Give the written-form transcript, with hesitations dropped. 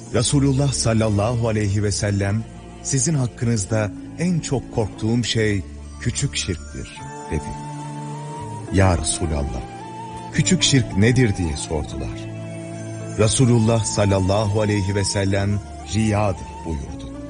Resulullah sallallahu aleyhi ve sellem, sizin hakkınızda en çok korktuğum şey küçük şirktir dedi. Ya Resulallah, küçük şirk nedir diye sordular. Resulullah sallallahu aleyhi ve sellem riyadır buyurdu.